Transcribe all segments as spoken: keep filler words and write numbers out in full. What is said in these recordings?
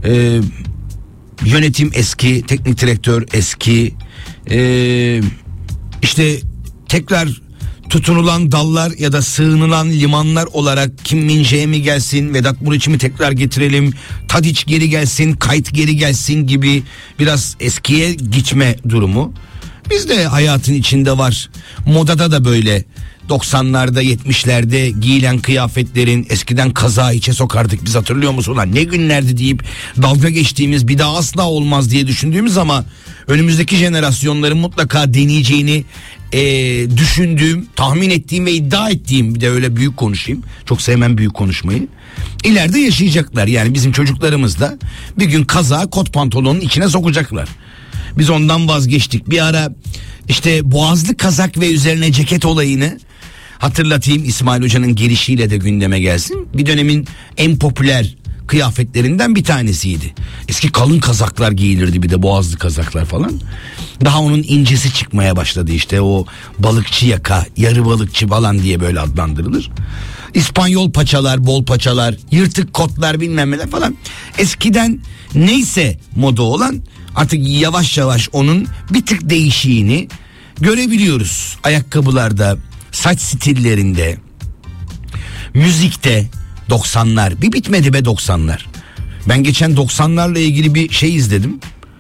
Ee, yönetim eski, teknik direktör eski. Ee, işte tekrar tutunulan dallar ya da sığınılan limanlar olarak Kim Min-jae mi gelsin, Vedat Muriç'i mi tekrar getirelim, Tadiç geri gelsin, Kayt geri gelsin gibi biraz eskiye gitme durumu. Biz de hayatın içinde var. Modada da böyle doksanlarda yetmişlerde giyilen kıyafetlerin eskiden kazağı içe sokardık biz, hatırlıyor musun? Ulan ne günlerdi deyip dalga geçtiğimiz, bir daha asla olmaz diye düşündüğümüz ama önümüzdeki jenerasyonların mutlaka deneyeceğini e, düşündüğüm, tahmin ettiğim ve iddia ettiğim, bir de öyle büyük konuşayım, çok sevmem büyük konuşmayı, ileride yaşayacaklar. Yani bizim çocuklarımız da bir gün kazağı kot pantolonun içine sokacaklar. Biz ondan vazgeçtik. Bir ara işte boğazlı kazak ve üzerine ceket olayını hatırlatayım, İsmail Hoca'nın gelişiyle de gündeme gelsin. Bir dönemin en popüler kıyafetlerinden bir tanesiydi. Eski kalın kazaklar giyilirdi, bir de boğazlı kazaklar falan. Daha onun incesi çıkmaya başladı, işte o balıkçı yaka, yarı balıkçı falan diye böyle adlandırılır. İspanyol paçalar, bol paçalar, yırtık kotlar, bilmem neler falan. Eskiden neyse moda olan, artık yavaş yavaş onun bir tık değişiğini görebiliyoruz. Ayakkabılarda, saç stillerinde, müzikte. doksanlar bir bitmedi be doksanlar. Ben geçen doksanlarla ilgili bir şey izledim.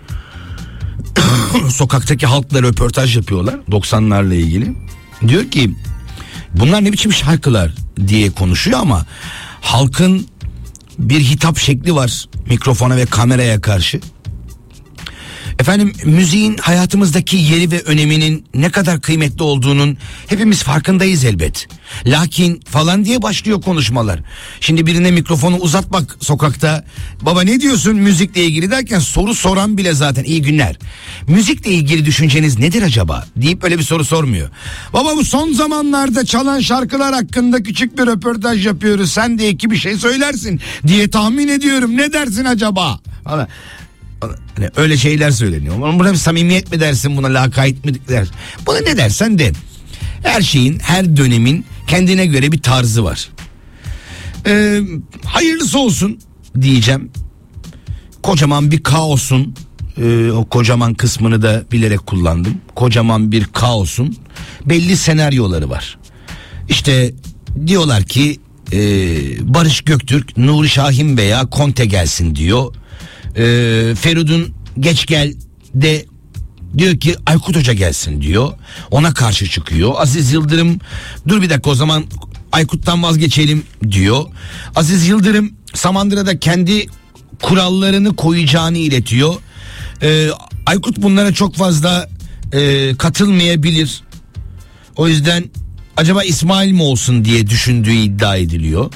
Sokaktaki halkla röportaj yapıyorlar doksanlarla ilgili. Diyor ki bunlar ne biçim şarkılar diye konuşuyor ama halkın bir hitap şekli var mikrofona ve kameraya karşı. Efendim, müziğin hayatımızdaki yeri ve öneminin ne kadar kıymetli olduğunun hepimiz farkındayız elbet. Lakin falan diye başlıyor konuşmalar. Şimdi birine mikrofonu uzatmak sokakta, baba ne diyorsun müzikle ilgili derken soru soran bile zaten iyi günler, müzikle ilgili düşünceniz nedir acaba deyip öyle bir soru sormuyor. Baba bu son zamanlarda çalan şarkılar hakkında küçük bir röportaj yapıyoruz, sen de iki bir şey söylersin diye tahmin ediyorum, ne dersin acaba? Ama hani öyle şeyler söyleniyor. Buna bir samimiyet mi dersin, buna lakayt mı dersin? Buna ne dersen de, her şeyin, her dönemin kendine göre bir tarzı var. Ee, hayırlısı olsun diyeceğim. Kocaman bir kaosun, e, o kocaman kısmını da bilerek kullandım. Kocaman bir kaosun belli senaryoları var. İşte diyorlar ki e, Barış Göktürk, Nuri Şahin veya Conte gelsin diyor. Ee, Feridun geç gel de diyor ki Aykut Hoca gelsin diyor. Ona karşı çıkıyor. Aziz Yıldırım dur bir dakika o zaman Aykut'tan vazgeçelim diyor. Aziz Yıldırım Samandıra'da kendi kurallarını koyacağını iletiyor. Ee, Aykut bunlara çok fazla e, katılmayabilir. O yüzden acaba İsmail mi olsun diye düşündüğü iddia ediliyor.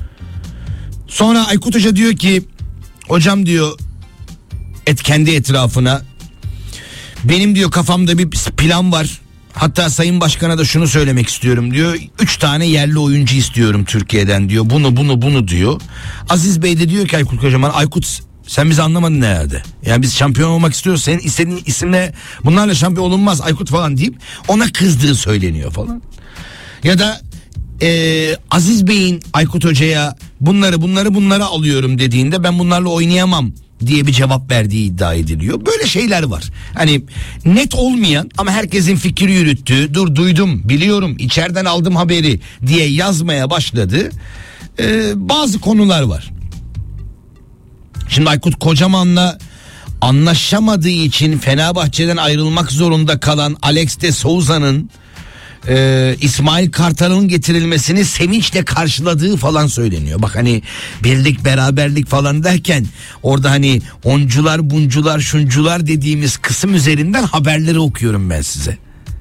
Sonra Aykut Hoca diyor ki hocam diyor et kendi etrafına, benim diyor kafamda bir plan var, hatta Sayın Başkan'a da şunu söylemek istiyorum diyor, üç tane yerli oyuncu istiyorum Türkiye'den diyor, bunu bunu bunu diyor. Aziz Bey de diyor ki Aykut Kocaman, Aykut sen bizi anlamadın herhalde, yani biz şampiyon olmak istiyoruz, senin istediğin isimle bunlarla şampiyon olunmaz Aykut falan deyip ona kızdığı söyleniyor falan. Ya da Ee, Aziz Bey'in Aykut Hoca'ya bunları bunları bunları alıyorum dediğinde ben bunlarla oynayamam diye bir cevap verdiği iddia ediliyor. Böyle şeyler var. Hani net olmayan ama herkesin fikri yürüttüğü, dur duydum, biliyorum, içeriden aldım haberi diye yazmaya başladı. Ee, bazı konular var. Şimdi Aykut Kocaman'la anlaşamadığı için Fenerbahçe'den ayrılmak zorunda kalan Alex de Souza'nın Ee, İsmail Kartal'ın getirilmesini sevinçle karşıladığı falan söyleniyor. Bak hani birlik beraberlik falan derken orada hani oncular buncular şuncular dediğimiz kısım üzerinden haberleri okuyorum ben size.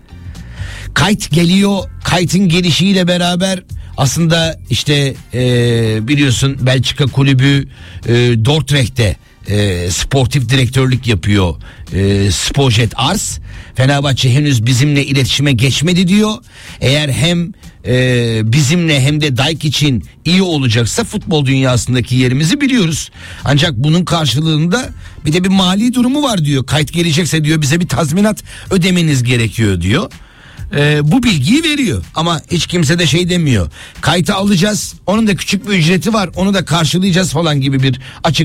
Kayt geliyor, Kayt'ın gelişiyle beraber aslında işte ee, biliyorsun Belçika kulübü ee, Dordrecht'te E, sportif direktörlük yapıyor e, Spojet Ars. Fenerbahçe henüz bizimle iletişime geçmedi diyor. Eğer hem e, bizimle hem de Dijk için iyi olacaksa futbol dünyasındaki yerimizi biliyoruz. Ancak bunun karşılığında bir de bir mali durumu var diyor. Kayıt gelecekse diyor bize bir tazminat ödemeniz gerekiyor diyor. Ee, bu bilgiyi veriyor ama hiç kimse de şey demiyor, kayıtı alacağız, onun da küçük bir ücreti var, onu da karşılayacağız falan gibi bir açık